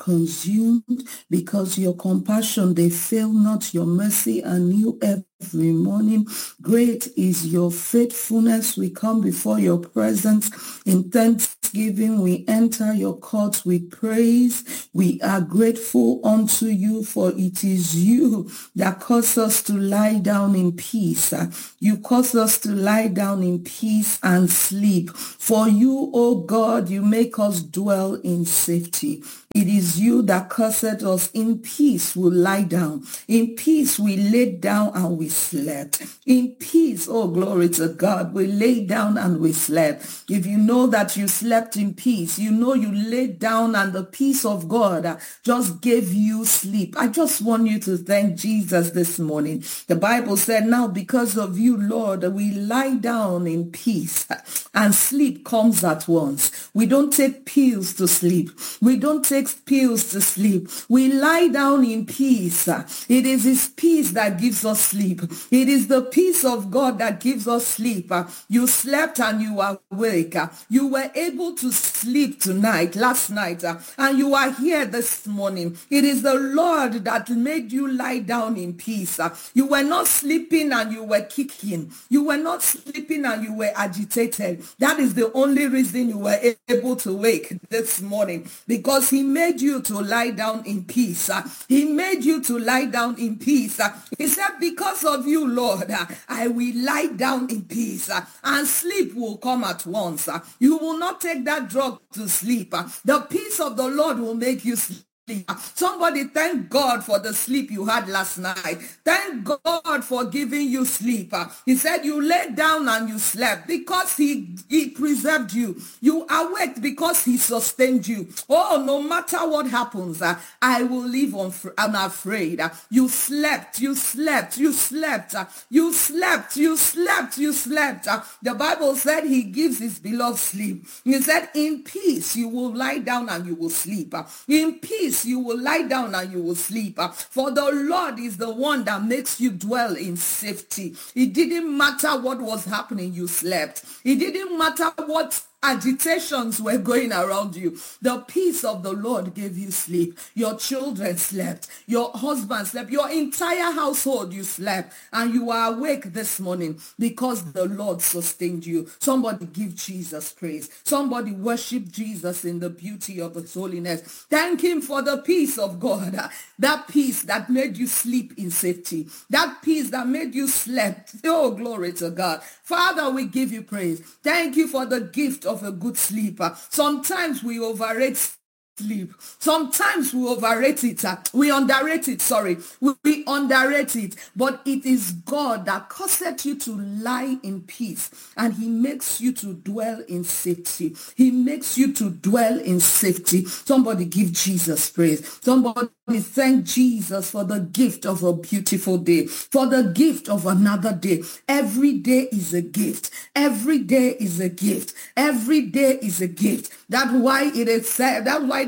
consumed, because your compassion, they fail not, your mercy are new every morning. Great is your faithfulness. We come before your presence in thanksgiving. We enter your courts with praise. We are grateful unto you, for it is you that cause us to lie down in peace. You cause us to lie down in peace and sleep. For you, O God, you make us dwell in safety. It is you that cursed us. In peace we lie down. In peace we laid down and we slept. In peace, oh glory to God, we laid down and we slept. If you know that you slept in peace, you know you laid down and the peace of God just gave you sleep. I just want you to thank Jesus this morning. The Bible said, now because of you, Lord, we lie down in peace and sleep comes at once. We don't take pills to sleep. We don't take pills to sleep. We lie down in peace. It is his peace that gives us sleep. It is the peace of God that gives us sleep. You slept and you are awake. You were able to sleep tonight, last night, and you are here this morning. It is the Lord that made you lie down in peace. You were not sleeping and you were kicking. You were not sleeping and you were agitated. That is the only reason you were able to wake this morning, because he made you to lie down in peace. He made you to lie down in peace. He said, because of you, Lord, I will lie down in peace, and sleep will come at once. You will not take that drug to sleep. The peace of the Lord will make you sleep. Somebody thank God for the sleep you had last night. Thank God for giving you sleep. He said you laid down and you slept because he preserved you. You awake because he sustained you. Oh, no matter what happens, I will live unafraid. You slept, you slept, you slept, you slept, you slept, you slept. The Bible said he gives his beloved sleep. He said in peace you will lie down and you will sleep. In peace you will lie down and you will sleep. For the Lord is the one that makes you dwell in safety. It didn't matter what was happening, you slept. It didn't matter what agitations were going around you. The peace of the Lord gave you sleep. Your children slept. Your husband slept. Your entire household, you slept. And you are awake this morning because the Lord sustained you. Somebody give Jesus praise. Somebody worship Jesus in the beauty of his holiness. Thank him for the peace of God. That peace that made you sleep in safety. That peace that made you slept. Oh, glory to God. Father, we give you praise. Thank you for the gift of a good sleeper. Sometimes we overrate sleep. Sometimes we overrate it. We underrate it, sorry. We underrate it. But it is God that caused you to lie in peace. And he makes you to dwell in safety. He makes you to dwell in safety. Somebody give Jesus praise. Somebody thank Jesus for the gift of a beautiful day. For the gift of another day. Every day is a gift. Every day is a gift. Every day is a gift. That's why it is said. That's why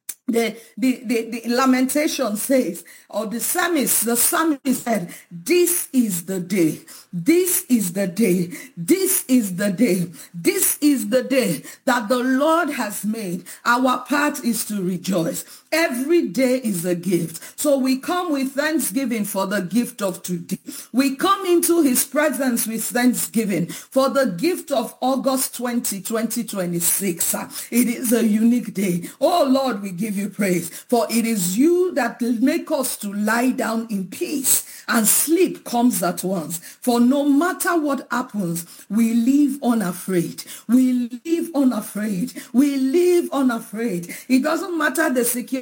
the lamentation says, or the psalmist said, this is the day, this is the day, this is the day, this is the day that the Lord has made. Our part is to rejoice. Every day is a gift. So we come with thanksgiving for the gift of today. We come into his presence with thanksgiving for the gift of August 20, 2026. It is a unique day. Oh Lord, we give you praise, for it is you that make us to lie down in peace, and sleep comes at once. For no matter what happens, we live unafraid. We live unafraid. We live unafraid. It doesn't matter the security,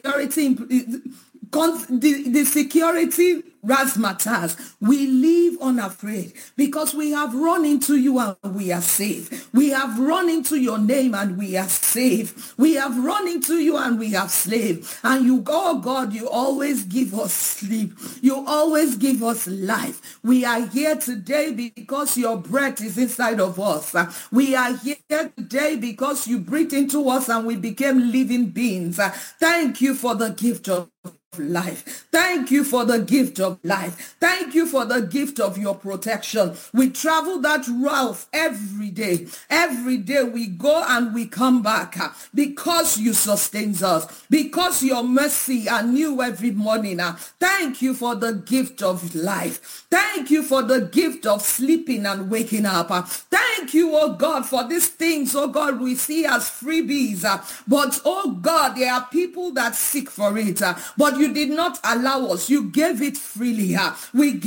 the security razzmatazz. We live unafraid because we have run into you and we are safe. We have run into your name and we are safe. We have run into you and we have slept. And you, oh God, you always give us sleep. You always give us life. We are here today because your breath is inside of us. We are here today because you breathed into us and we became living beings. Thank you for the gift of life. Thank you for the gift of life. Thank you for the gift of your protection. We travel that route every day. Every day we go and we come back because you sustain us, because your mercy are new every morning. Thank you for the gift of life. Thank you for the gift of sleeping and waking up. Thank you, oh God, for these things, oh God, we see as freebies. But, oh God, there are people that seek for it. But you did not allow us. You gave it freely. We